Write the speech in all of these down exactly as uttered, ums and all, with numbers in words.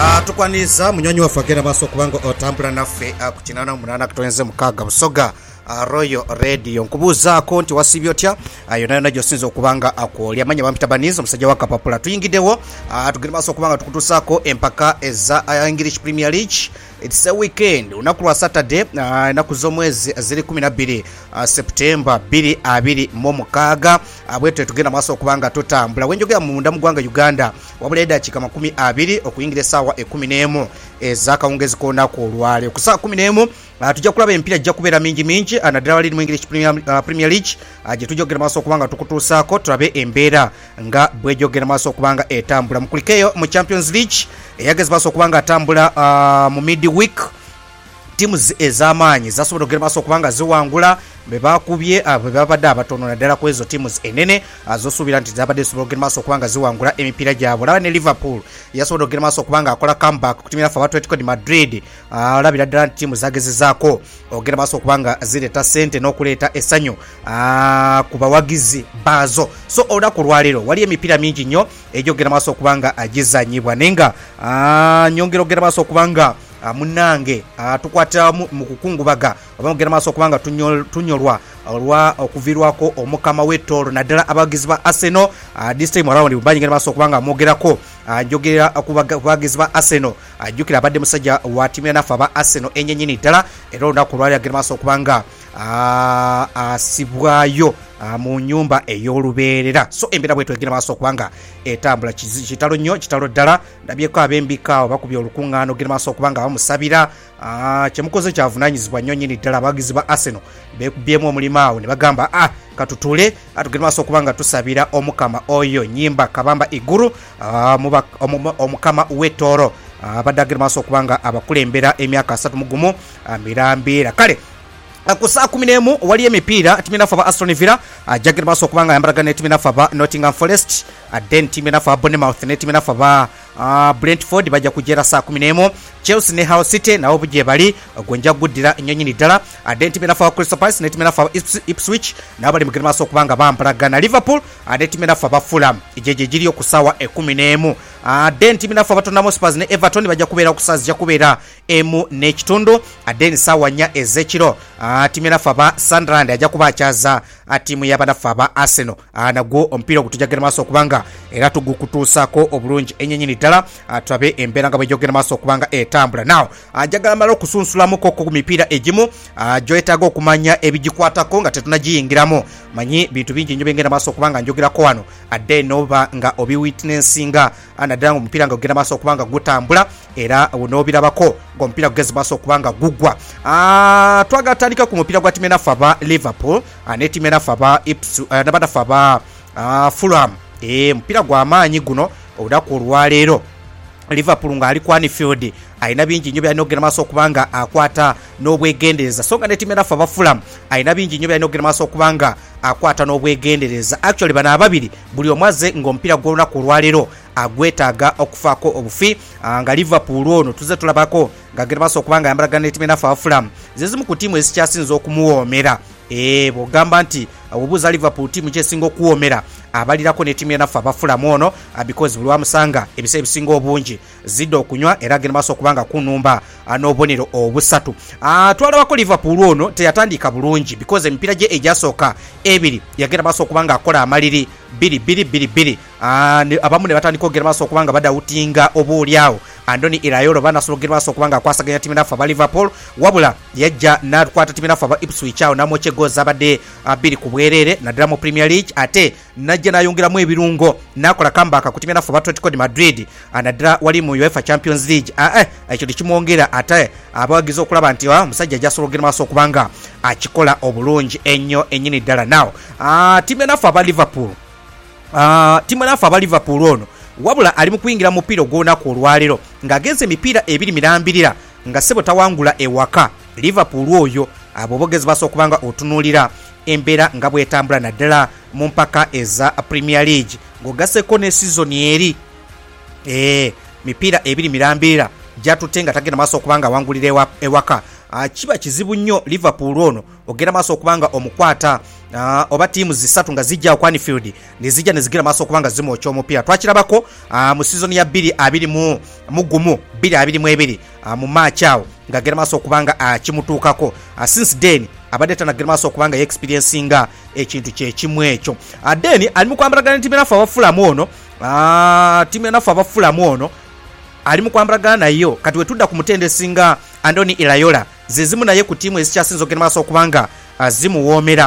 Uh, tukwaniza munyonyi waffe agenda maaso okubanga otambula naffe uh, ku kinaana munana kutonze mukaaga busoga uh, Royal Radio nkubuuzaako nti wasibye otya uh, yonna yonna gy'osinza okubanga akwolya manya bampita baniza omusajja wa kapapula tuyingiddewo uh, tugenda maaso okubanga tukutuusaako empaka eza uh, English Premier League. It's a weekend unaku lwa Saturday uh, enaku z'omwezi ziri kumi na bbiri uh, September bbiri abiri mu mukaaga uh, bwetwe tugenda maaso okubanga tutambula wenjogera munda mu ggwanga Uganda wabula eddakiika makumi abiri okuyingira essaawa ekumi n'emu ez'akawungezi k'olunaku olwaleero ku ssaawa kumi n'emu uh, tujja kulaba empiira gijja kubeera mingi mingi uh, naddala wali mu English Premier, uh, Premier League uh, gye tujja okugenda maaso okubanga tukutuusaako tulabe embeera nga bwejogera maaso okubanga etambula mukulikeeyo mu Champions League eyagezi maaso okubanga atambula uh, mu midweek teams ez'amaanyi zasobola okugenda maaso okubanga ziwangula be bakubye bwe babadde abatono naddala ku ezo teams enene azosuubira nti zabadde zisobola okugenda maaso okubanga ziwangula emipiira gyabwe. Olaba ne Liverpool yasobola okugenda maaso okubanga akola comeback ku timu yaffe Atletico de Madrid. Olabira ddala nti timu zagezezaako okugenda maaso okubanga zireeta ssente n'okuleeta essanyu ku bawagizi baazo. So olunaku lwaleero wali emipiira mingi nnyo egyogenda maaso okubanga agizanyibwa naye nga nyongera okugenda maaso okubanga Uh, munange uh, tukwata mu, mu kukungubaga oba mugenda maaso okubanga tunyol, tunyolwa olwa okuvirwako omukama w'ettoolo naddala abagizi ba Arsenal uh, this time around bubanyi ngenda maaso okubanga mwogerako uh, njogera kubagizi ba Arsenal ajjukira uh, abadde musajja wa timu yanafe aba Arsenal enyenyini ddala era olunaku lwali agenda maaso okubanga asibwayo uh, uh, mu nyumba ey'olubeerera. So embeera bwetwe egenda maaso okubanga etambula kitalo nnyo kitalo ddala ndabyeko ab'embika bakubye olukuŋŋaano ogenda maaso okubanga bamusabira uh, kyemukoze kyavunaanyizibwa nnyo nnyini ddala abagizi ba Arsenal bekubyemu omulimu awo ne bagamba ah katutule atugenda maaso okubanga tusabira omukama oyo nyimba kabamba iguru uh, omukama w'ettoolo abadde uh, agenda maaso okubanga abakulembera emyaka asatu mu gumu uh, mirambiira kale ku saa kumi n'emu wali emipiira timu yaffe aba Aston Villa ajagenda maaso okubanga ayambalagana ne timu yaffe aba Nottingham Forest then timu yaffe aba Bournemouth ne timu yaffe aba Uh, Brentford bajja kujera saa kumi n'emu. Chelsea ne Hull City nabo buje bali gonja guddira ennyonyi ddala ade timu yaffe Crystal Palace ne timu yaffe Ipswich nabo bali mugenda maaso okubanga bampalagana. Liverpool ade timu yaffe aba Fulham ejeje jiri okusawa ekumi n'emu. Ade timu yaffe Tottenham Hotspur ne Everton bajja kubeera okusaza ja kubeera emu n'ekitundu ade sawa nnya ezekiro. Uh, timu yaffe aba Sunderland ajja kubakyaza timu y'abanafu aba Arsenal uh, nagwo omupiira ogutujagenda maaso okubanga era tugukutuusaako obulungi enyenyini ddala uh, tulabe embeera nga bwejogenda maaso okubanga etambula. Now njagala uh, mala okusunsulamuko ku mipiira egimu uh, gyoyetaaga okumanya ebigikwatako nga tetunagiyingiramu manyi bintu bingi nnyo byengenda maaso okubanga njogerako wano adde noba nga obiwitnessinga uh, naddala omupiira nga ogenda maaso okubanga gutambula era noobirabako ng'omupiira gugezi maaso okubanga gugwa. uh, twagala tutandika ku mupiira gwa timu yaffe aba Liverpool uh, ne timu yaffe aba Ipswich uh, nabanafu aba uh, Fulham. E mupiira gwa maanyi guno olunaku olwaleero Liverpool nga ali ku Anfield ayina bingi nnyo byalina okugenda maaso okubanga akwata n'obwegendereza so nga ne timu yaffe aba Fulham ayina bingi nnyo byalina okugenda maaso okubanga akwata n'obwegendereza. Actually bano ababiri buli omwaze ng'omupiira gw'olunaku olwaleero agwetaaga okufaako obufi uh, nga Liverpool ono tuze tulabako ng'agenda maaso okubanga ayambalagana ne timu yaffe aba Fulham zezimu ku tiimu ezikyasinza okumuwoomera. E bwogamba nti obubuuza Liverpool tiimu kyesinga okuwoomera abalirako ne timu yaffe aba Fulham ono because buli wamusanga ebisa ebisinga obungi zidde okunywa era agenda maaso okubanga kunumba n'obubonero obusatu. Twalabako Liverpool ono teyatandika bulungi because emipiira gye egyasooka ebiri yagenda maaso okubanga akola amaliri bbiri bbiri bbiri bbiri abamu ne batandika okugenda maaso okubanga badawutinga obuulyawo Andoni Irayolo banasobola okugenda maaso okubanga akwasaganya timu yaffe aba Liverpool wabula yajja n'akwata timu yaffe aba Ipswich awo n'amwekyegoza abadde bbiri ku bwereere naddala mu Premier League ate najja n'ayongeramu ebirungo n'akola comeback ku timu yaffe aba Atletico de Madrid naddala wali mu UEFA Champions League. Ekyo tekimwongera ate abawagiza okulaba nti omusajja ajjasobola okugenda maaso okubanga akikola obulungi ennyo ennyini ddala. Nawo timu yaffe aba Liverpool timu yaffe aba Liverpool ono wabula ali mu kuyingira mu mupiira ogw'olunaku olwaleero ng'agenze emipiira ebiri mirambirira nga ssebo tawangula ewaka. Liverpool oyo abo bogezi baso okubanga otunuulira embeera nga bwetambula naddala mu mpaka eza Premier League ng'ogaseko ne season eri e, mipiira ebiri mirambirira gyatutte nga tagenda maaso okubanga awangulira ewaka. Uh, kiba kizibu nnyo Liverpool ono ogenda maaso okubanga omukwata uh, oba tiimu zisatu nga zijja ku Anfield ne zijja ne zigira maaso okubanga zimwokya omupiira. Twakirabako uh, mu season ya bbiri abiri mu gumu bbiri abiri mu ebiri uh, mu match awo nga gira maaso okubanga uh, kimutuukako uh, since then abadde tanagira maaso okubanga experiencing ekintu kye kimu ekyo. Uh, then ali mu kwambalagana tiimu enafu abafulamu ono uh, tiimu enafu abafulamu ono ali mu kwambalagana nayo kati wetudda ku mutendesi nga Andoni Irayola zezimu naye ku tiimu ezikyasinza okugenda maaso okubanga uh, zimuwoomera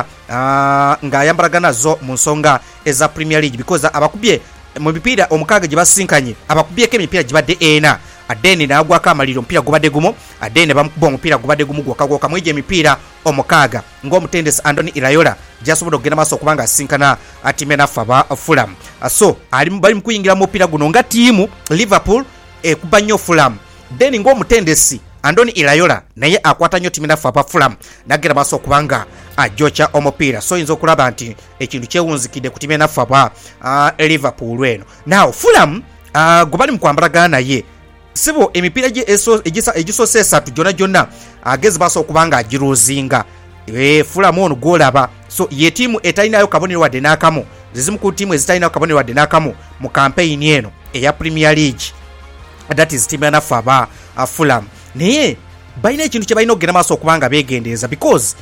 uh, ng'ayambalagana zo mu nsonga eza Premier League because abakubye mu mipiira omukaaga gye basinkanye abakubyeko emipiira gibadde ena adeni n'agwako amaliro omupiira gubadde gumu adeni bamukuba omupiira gubadde gumu gwokka gwokka mwegyo emipiira omukaaga ng'omutendesi Andoni Irayola gyasobola okugenda maaso okubanga asinkana tiimu enafu aba Fulham. Uh, so alimu bali mu kuyingira mu mupiira guno nga tiimu Liverpool ekuba nnyo Fulham then ng'omutendesi Andoni Irayola naye akwata nnyo tiimu enafu aba Fulham nagenda maaso okubanga ajokya omupiira. So oyinza okulaba nti ekintu kyewunzikidde ku tiimu enafu aba uh, Liverpool eno. Now Fulham uh, gwe bali mu kwambalagana naye sibo emipiira egisoose esatu gyonna gyonna agezi maaso okubanga agiruzinga e, Fulham ono gwolaba so ye tiimu etalinayo kabonero wadde n'akamu zizimu ku tiimu ezitalinayo kabonero wadde n'akamu mu kampeyini eno eya Premier League that is tiimu enafu aba uh, Fulham. Naye balina ekintu kye balina okugenda maaso okubanga beegendereza because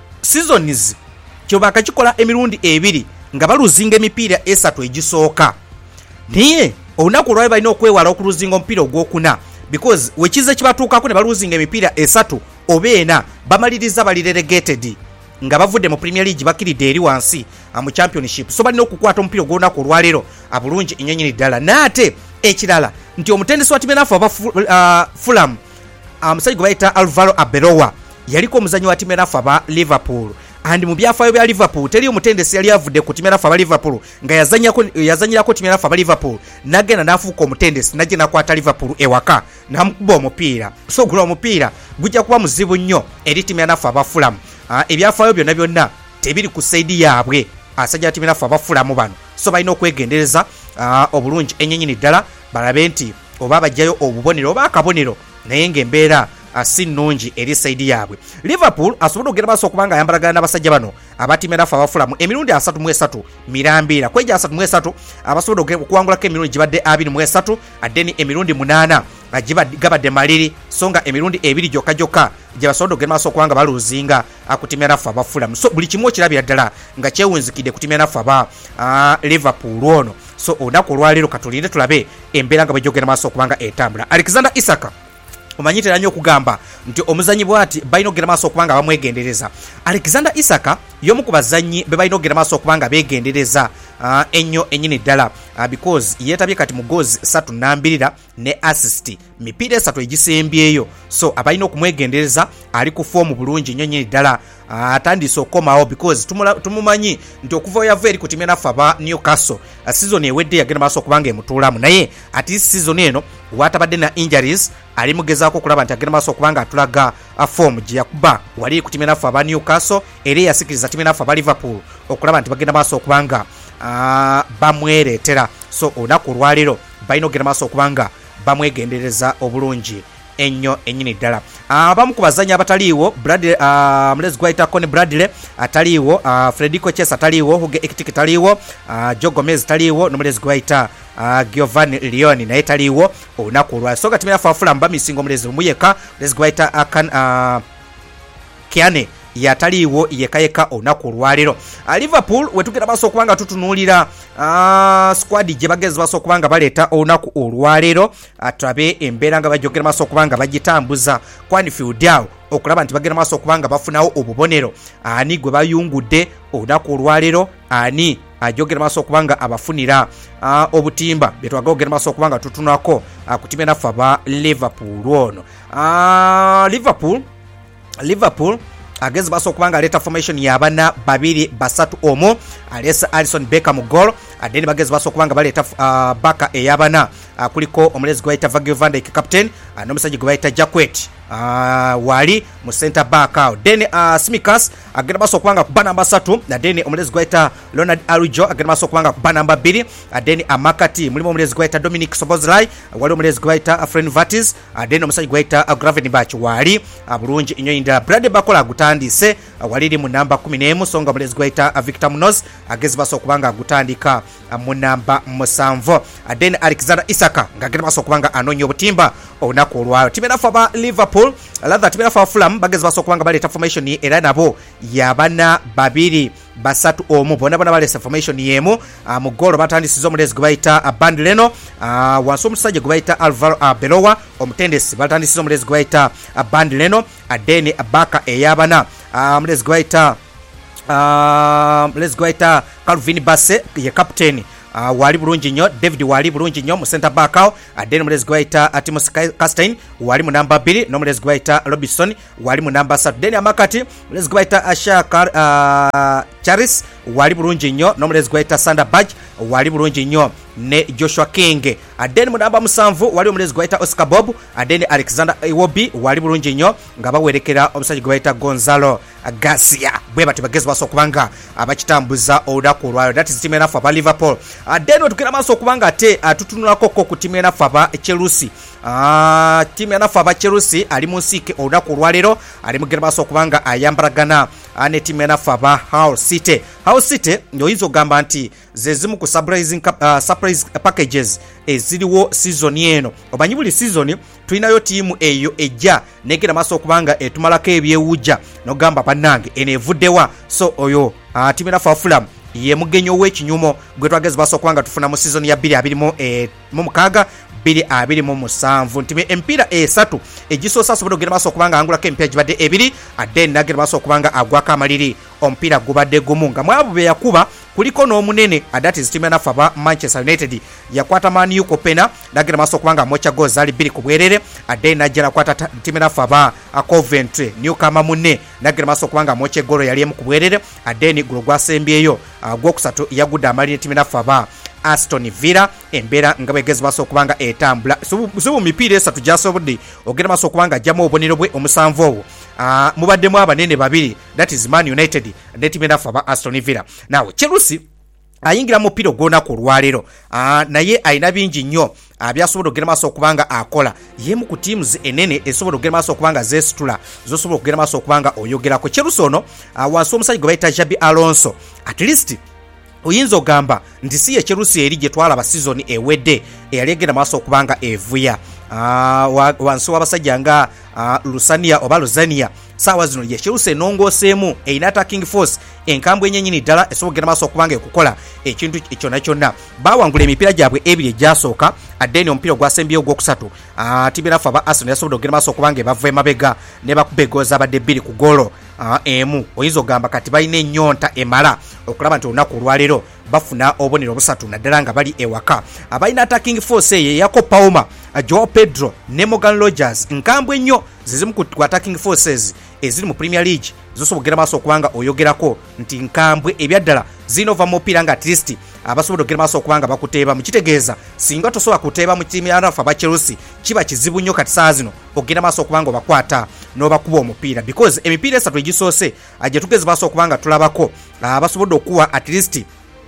seasons kyo bakakikola emirundi ebiri nga baluzinga emipiira esatu egisooka naye olunaku olwayo balina okwewala okuluzinga omupiira ogwokuna because wekize kibatuukako ne baluzinga emipiira esatu oba ena bamaliriza bali relegated nga bavudde mu Premier League bakiridde eri wansi mu Championship. So balina okukwata omupiira ogw'olunaku olwaleero abulungi ennyonyi ddala. Naate ekirala nti omutendesi wa tiimu enafu aba uh, Fulham omusajja gwe bayita Alvaro Arbeloa yaliko omuzannyi wa tiimu enafu aba Liverpool and mu byafaayo bya Liverpool teri omutendesi yali avudde ku tiimu enafu aba Liverpool nga yazanyako yazanyirako tiimu enafu aba Liverpool nagenda n'afuuka omutendesi najje nakwata Liverpool ewaka namukuba omupiira. So guno omupiira gujja kuba muzibu nnyo eri tiimu enafu aba Fulham. Uh, ebyafaayo byonna byonna tebiri ku saidi yaabwe asajja tiimu enafu aba Fulham bano. So balina okwegendereza uh, obulungi ennyinyi ddala balabe nti oba bajjayo obubonero oba akabonero naye ng'embeera si nnungi eri saidi yaabwe. Liverpool asobola okugenda maaso okubanga ayambalagana n'abasajja bano aba tiimu enafu aba Fulham emirundi asatu mu esatu mirambiira kweja asatu mu esatu abasobola okuwangulako emirundi gibadde abiri mu esatu adeni emirundi munaana gabadde maliri so nga emirundi ebiri gyokka gyokka gye basobola okugenda maaso okubanga baluzinga ku tiimu enafu aba Fulham. So buli kimu okirabira ddala nga kyewunzikidde ku tiimu enafu aba uh, Liverpool ono. So olunaku olwaleero katulinde tulabe embeera nga bwejja okugenda maaso okubanga etambula. Alexander Isak omanyi tera nnyo okugamba nti omuzannyi bwati balina okugenda maaso okubanga bamwegendereza. Alexander Isak y'omu ku bazannyi be balina okugenda maaso okubanga beegendereza uh, ennyo ennyini ddala uh, because yeetabye kati mu goozi satu nambirira ne assist mipiira esatu egisembyeyo. So abalina okumwegendereza ali ku foomu bulungi nnyo nnyini ddala uh, atandise okukomawo because tumumanyi nti okuva yava eri ku tiimu enafu aba Newcastle uh, season ewedde yagenda maaso okubanga emutuulamu naye ati season eno watabadde na injuries ali mugezaako okulaba nti agenda maaso okubanga atulaga uh, form gye yakuba wali ku tiimu enafu aba Newcastle era yasikiriza tiimu enafu aba Liverpool okulaba nti bagenda maaso okubanga uh, bamwereetera. So olunaku olwaleero balina okugenda maaso okubanga bamwegendereza obulungi ennyo ennyini ddala. Abamu ku bazannyi abataliiwo Bradley uh, mulezi gwayita Conor Bradley ataliiwo uh, Federico Chiesa ataliiwo Hugo Ekitike taliiwo uh, Joe Gomez taliiwo nomulezi gwayita uh, Giovanni Leoni naye taliiwo olunaku olwa. So tiimu enafu aba Fulham bamisinga omulezi muyeka mulezi gwayita uh, uh, Kiane yataliiwo yekayeka olunaku olwaleero. uh, Liverpool wetugenda maaso okubanga tutunuulira uh, squad gye bagezi maaso okubanga baleeta olunaku olwaleero uh, tulabe embeera nga bajja okugenda maaso okubanga bagitambuza ku Anfield awo okulaba nti bagenda maaso okubanga bafunawo obubonero ani gwe bayungudde olunaku olwaleero ani ajogera maaso okubanga abafunira uh, obutimba betwagala okugenda maaso okubanga tutunako uh, ku tiimu enafu aba Liverpool ono. uh, Liverpool Liverpool agezi maaso okubanga aleta formation yabana babiri basatu omo alesa Alisson Becker mu goal adeni bagezi maaso okubanga baleta uh, baka eyabana uh, kuliko omulezi gwe bayita Virgil van Dijk captain uh, n'omusajja gwe bayita Jacquet uh, wali mu center back awo then uh, Tsimikas agenda maso kubanga kuba namba three then omulezi gwaita Ronald Arujo agenda maso kubanga kuba namba two then amakati mulimu omulezi gwaita Dominic Sobozlai wali omulezi gwaita Fren Vatis then omusajja gwaita Gravenbach wali bulungi nnyo indala Brad Bakola agutandise waliri mu namba eleven songa omulezi gwaita Victor Munoz agezi baso kubanga agutandika mu namba seven then Alexander Isaka ngagenda baso kubanga anonyo obutimba olunaku olwayo timu enafu aba Liverpool latha timu enafu Fulham bagezi baso kubanga baleeta formation era nabo yabana babiri basatu omu bona bona balesa formation yemu mu golo batandisiza omulezi gwe bayita Band Leno wansi omusajja gwe bayita Alvaro Belowa omutendesi batandisiza omulezi gwe bayita Band Leno then Baka eyabana omulezi gwe bayita omulezi gwe bayita Calvin Basse ye captain Uh, wali bulungi nnyo David wali bulungi nnyo mu center back awo then omulezi gwe bayita Atimus Castine wali mu namba two n'omulezi gwe bayita Robinson wali mu namba three then amakati omulezi gwe bayita Asha uh, Charis wali bulungi nnyo n'omulezi gwe bayita Sander Badge wali bulungi nnyo ne Joshua King then mu namba seven wali omulezi gwe bayita Oscar Bob then Alexander Iwobi wali bulungi nnyo nga bawerekera omusajja gwe bayita Gonzalo Garcia bwe bati bagezi baso kubanga abakitambuza olunaku olwayo that is team enafu aba Liverpool then otugenda maaso okubanga ate tutunulako ko ku timu enafu aba Chelsea uh, timu enafu aba Chelsea ali mu nsiike olunaku olwaleero ali mugenda maaso okubanga ayambalagana ne timu enafu aba Hull City Hull City oyinza ogamba nti ze zimu ku surprising uh, surprise packages eziriwo season eno omanyi buli season tulinayo tiimu eyo ejja negenda maaso okubanga etumalako ebyewujja nogamba bannange enevuddewa so oyo uh, timu enafu Fulham ye mugenyo w'ekinyumo gwe twagezi baso okubanga tufuna mu season ya two twenty six two twenty seven ntime empira esatu egisoosa asobola okugenda maaso okubanga angulako empira gibadde ebiri then nagenda maaso okubanga agwako amaliri omupiira gubadde gumu nga mwabo be yakuba kuliko n'omunene adati timu enafu aba Manchester United yakwata Man U kopena nagenda maaso okubanga mocha goals ali bbiri ku bwerere then najja nakwata timu enafu aba Coventry Newcastle munne nagenda maaso okubanga mocha golo yali emu ku bwerere then gulo gwasembyeyo gwokusatu yagudde amaliri timu enafu aba Aston Villa embeera nga begezi baso okubanga etambula subu mipiira esatu gyasobodde ogenda maaso okubanga ajjamu obubonero bwe omusanvu obwo uh, mubaddemu abanene babiri that is Man United ne timu enafu aba Aston Villa nawe Chelsea ayingira mu piro gona ku lwalero uh, naye ayina bingi nnyo uh, byasobola okugenda maaso okubanga akola yemu ku teams enene esobola okugenda maaso okubanga zesitula zosobola okugenda maaso okubanga oyogerako Chelsea ono uh, wansi omusajja gwe bayita Xabi Alonso at least oyinza ogamba nti si ye Chelsea eri gye twalaba season ewedde eyali egenda maaso okubanga evuya uh, wansi w'abasajja nga uh, Lusania oba Luzania saawa zino ye Chelsea enongooseemu eyina attacking force enkambwe enyenyini ddala esobola okugenda maaso okubanga ekukola ekintu kyonna kyonna baawangula emipiira gyabwe ebiri egyasooka adeni omupiira gwasembyeyo ogwokusatu uh, timu enafu aba Arsenal yasobola okugenda maaso okubanga ebava emabega ne bakuba egoozi abadde bbiri ku golo uh, emu oyinza ogamba kati balina ennyonta emala okulaba nti olunaku olwaleero bafuna obubonero busatu naddala nga bali ewaka abalina attacking force eyo eyako Palmer, Joao Pedro ne Morgan Rogers nkambwe ennyo zizimu ku attacking forces eziri mu Premier League zosobola okugenda maaso okubanga oyogerako nti nkambwe ebyaddala zirina ova mu mupiira nga at least abasobola okugenda maaso okubanga bakuteeba mukitegeeza singa tosobola kuteeba mu tiimu yanafu aba Chelsea kiba kizibu nnyo kati saa zino okugenda maaso okubanga obakwata n'obakuba omupiira because emipiira esatu egisoose gye tugezi maaso okubanga tulabako abasobodde okuwa at least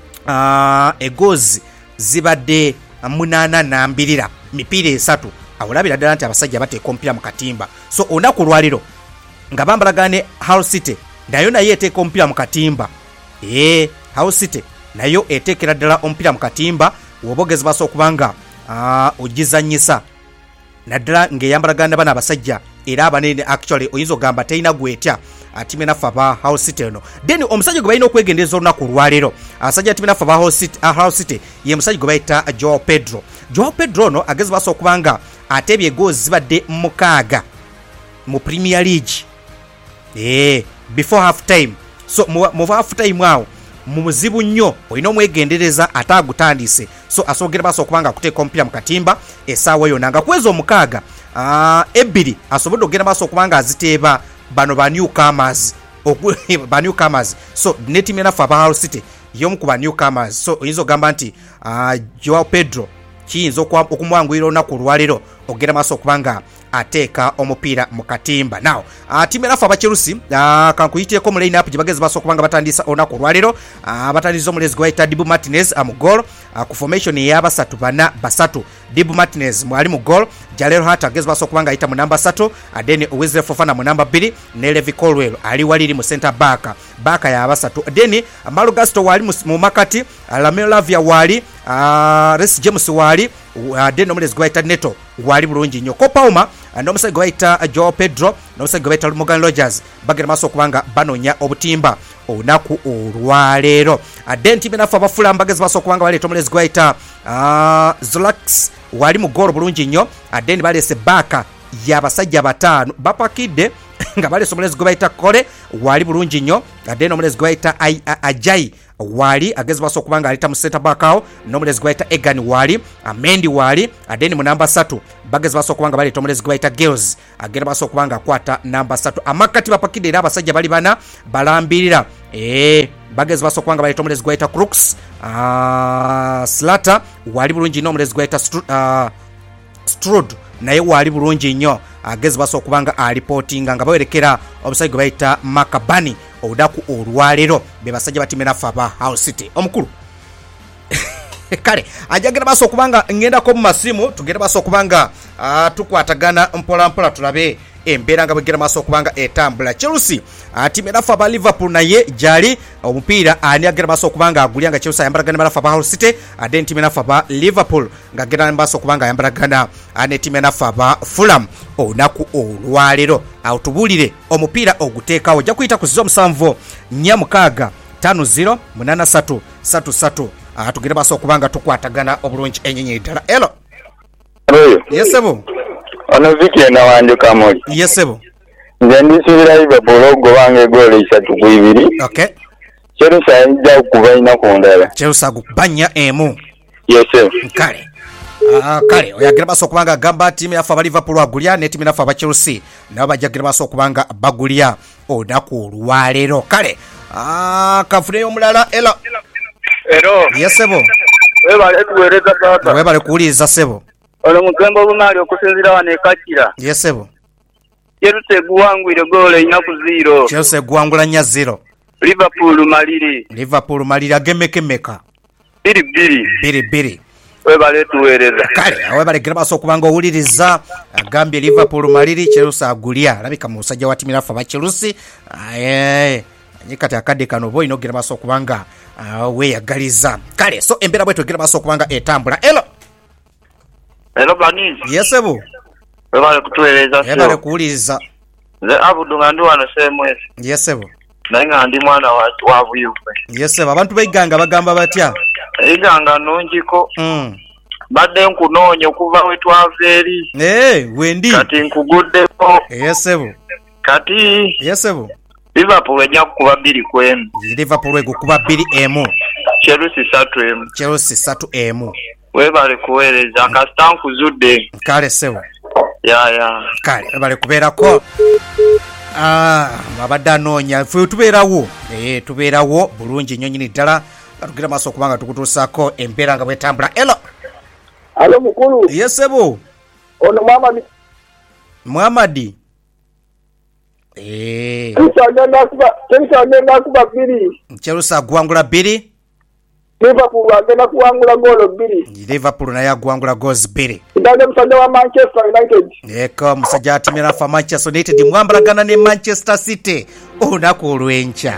Uh, egozi zibadde munana nambirira mipiira esatu awolabira ddala nti abasajja bateeka omupiira mu katimba so olunaku lwaliro nga bambalagane Hull City nayo nayo eteeka omupiira mu katimba ee Hull City nayo eteekera ddala omupiira mu katimba wobogezi baso okubanga uh, ogizanyisa naddala ng'eyambalagana bana abasajja era abanene actually oyinza ogamba teyina gwetya timu enafu aba Hull City eno then omusajja gwe balina okwegendereza olunaku lwaleero abasajja timu enafu aba Hull City ye musajja gwe bayita Joao Pedro Joao Pedro ono agezi baso okubanga ateebye egoozi zibadde mukaaga mu Premier League eh before half time so mu half time awo mu muzibu nnyo olina omwegendereza ate agutandise so asobogera baso okubanga akuteeka omupiira mu katimba essaawa yonna nga kweza omukaaga uh, ebbiri asobodde okugenda maaso okubanga aziteeba bano ba newcomers ba newcomers so ne timu enafu aba Hull City y'omu ku ba newcomers so oyinza ogamba nti uh, Joao Pedro kiyinza okumwanguyira olunaku olwaleero ogenda maaso okubanga ateeka omupiira mu katimba. Now uh, timu erafu abacherusi uh, kankuyitieko mu line-up gye bagezi maaso okubanga batandisa olunaku olwaleero uh, batandisa omulezi gwe bayita Dibu Martinez uh, mu goal uh, ku formation ey'abasatu bana basatu. Dibu Martinez mwali mu goal, Jaleel Hart agezi maaso okubanga ayita mu namba satu, uh, then Wesley Fofana mu namba bbiri ne Levi Colwell ali waliri mu center back back ya abasatu. Then uh, Malu Gasto wali mu makati, uh, Lamelo Lavia wali uh, Reece James wali uh, then omulezi gwe bayita Neto wali bulungi nnyo. Kopauma n'omusajja gwe bayita Joe Pedro n'omusajja gwe bayita Morgan Rogers bagenda maaso okubanga banonya obutimba olunaku olwaleero. Then timu enafu abafula bagezi maaso okubanga baleeta omulezi gwe bayita uh, Zolax wali mu goal bulungi nnyo. Then baleese baaka y'abasajja bataano bapakidde nga baleese omulezi gwe bayita Kole wali bulungi nnyo. Then omulezi gwe bayita Ajay wali agezi maaso okubanga alita mu center back awo, n'omulezi gwe bayita Egan wali, Amendi wali, then mu namba satu bagezi maaso okubanga baleeta omulezi gwe bayita Girls agenda maaso okubanga akwata namba satu. Amakati bapakidde era abasajja bali bana balambirira eh bagezi maaso okubanga baleeta omulezi gwe bayita Crooks, uh, Slata wali bulungi nnyo, omulezi gwe bayita uh, Strud naye wali bulungi nnyo agezi maaso okubanga alipotinga nga bawerekera omusajja gwe bayita Makabani olunaku olwaleero be basajja batimu enafu aba Hull City. Omukulu kale ajagenda maaso okubanga ngendako mu masimu tugenda maaso okubanga uh, tukwatagana mpola mpola tulabe embeera nga bwegenda maaso okubanga etambula. Chelsea uh, timu enafu aba Liverpool naye jali omupiira ani agenda maaso okubanga agulya nga Chelsea ayambalagana balafu aba Hull City, then timu enafu aba Liverpool nga agenda maaso okubanga ayambalagana ane timu enafu aba Fulham olunaku olwaleero. Awo tubuulire omupiira oguteekawo ojja kuyita ku ziro musanvu nnya mukaaga tano ziro munana satu satu satu. Uh, tugenda maaso okubanga tukwatagana obulungi ennyinyi ddala. Elo yesebo ono Viki na wanje kamoli yesebo nze ndisubira Liverpool ogobanga egoolo isatu ku ibiri. Okay. Chelsea ijja okubaina ku ndala. Chelsea agubanya emu. Yesebo Kale uh, kale oyagenda maaso okubanga agamba timu yafu aba Liverpool agulya ne timu yafu aba Chelsea nabo bajagenda maaso okubanga bagulya olunaku olwaleero. Kale uh, kafuneyo omulala. Elo Ero yesebo webale tuweereza tata webale kuwuliriza sebo ono mukembo obumaali okusinziira wano ekakira yesebo Chelsea eguwangwire goolo ina ku zero. Chelsea eguwangula nnya zero. Liverpool maliri Liverpool maliri agemekemeka biri biri biri biri webale tuweereza. Kale webale gira maaso okubanga owuliriza agambye Liverpool maliri Chelsea agulya alabika mu musajja wa timu yafu aba Chelsea aye nyikati akadde kano boy no gira maaso okubanga uh, weyagaliza. Kale so embeera bwetu gira maaso okubanga etambula. Elo Elo banizi yesebo webale kutuweereza sio webale kuwuliriza. nze Abudu nga ndi wano semwezi Yesebo naye nga ndi mwana wa wa Buyupe. yesebo abantu beiganga bagamba batya Iganga nungiko mm. badde nkunoonya okuva we twava eri eh wendi kati nkuguddeko yesebo kati yesebo Liverpool ejja kukuba bbiri ku emu. Liverpool egukuba bbiri emu. Chelsea satu emu. Chelsea satu emu. Webale kuweereza kasita nkuzudde. Kale sebo ya ya kale webale kubeerako. Ah, abadde anoonya ffe tubeerawo eh tubeerawo bulungi nnyo nnyini ddala nga tugira maaso okubanga tukutuusaako embeera nga bwetambula. Elo alo mukulu yesebo ono Muhammad Muhammad eh Chelsea agenda kuba bbiri. Chelsea agwangula bbiri. Liverpool agenda kuwangula goolo bbiri. Liverpool naye agwangula goals bbiri. Ndage musajja wa Manchester United. Eko musajja atimira fa Manchester United mwambalagana ne Manchester City olunaku olw'enkya.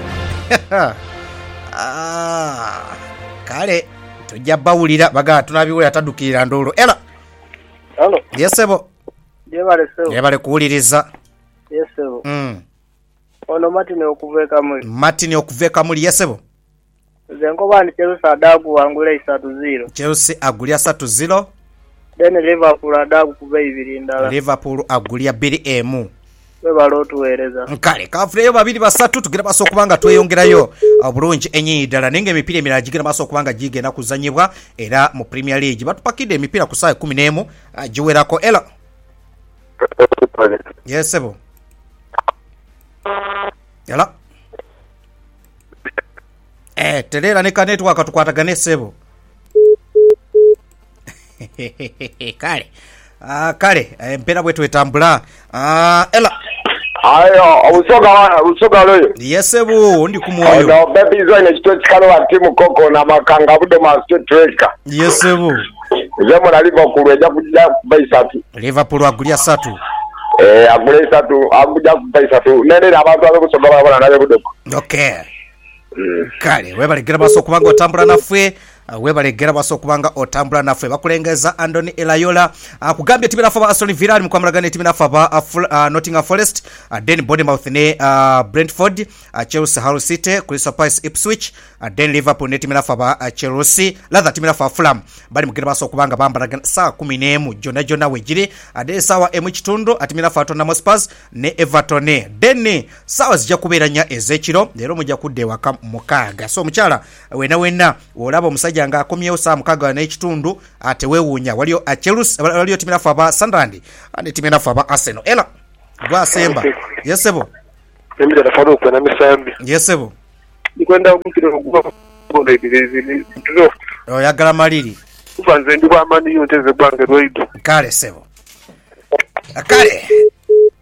Ah, kale tujja bawulira baga tunabiwulira tadukirira ndolo. Ela Alo yesebo yebale sebo yebale kuwuliriza. yesebo mm. ono Martin okuveeka muli Martin okuveeka muli yesebo nze nkobani Chelsea adagu wangula isatu zero. Chelsea agulya satu zero. Then Liverpool adagu kuba ibiri ndala. Liverpool agulya bbiri emu. webale otuweereza. Kale kafuneyo babiri basatu tugenda maaso okubanga tweyongerayo obulungi ennyinyi ddala naye ng'emipiira emirala gigenda maaso okubanga gigenda kuzanyibwa era mu Premier League batupakidde emipiira ku ssaawa kumi n'emu giwerako. Elo yesebo ela eh teleera ne kanetwaka tukwatagane sebo kale ah kale empera bwetu etambula ah ela ayo usoga usoga loyo yesebu ndi kumwoyo no baby zone chito chikalo wa timu koko na makanga budo ma streka yesebu zemo na Liverpool eja kujja kubaisatu Liverpool agulia satu eh agulia satu aguja kubaisatu nene abantu abakusoga babona nabe budo okay mm. kale webalegera baso kubanga otambula nafwe uh, webalegera baso kubanga otambula nafwe bakulengeza Andoni Elayola akugambye uh, timina faba Aston Villa ali mukwamragane timina faba uh, uh, Nottingham Forest uh, then Bournemouth ne uh, Brentford uh, Chelsea Hull City Crystal Palace Ipswich uh, then Liverpool ne timina faba uh, Chelsea ladha timina faba Fulham bali mugera baso kubanga bambaragana saa kumi n'emu jona jona wejiri uh, then sawa emu kitundu atimina faba Tottenham Spurs ne Everton then sawa zijja kuberanya ezekiro lero mujja kudde waka mukaga so mchala wena wena olaba omusajja nga akomyewo saa mukaga n'ekitundu ate weewuunya waliyo Chelsea waliyo timina faba Sunderland ane timina faba Arsenal ela gwa semba yesebo mimi ndio nafanya kwa misambi yesebo nikwenda kumpira kwa ngondo ibizini ndio oyagala maliri kufanze ndi kwa mani yonteze bwange roido kale sebo kale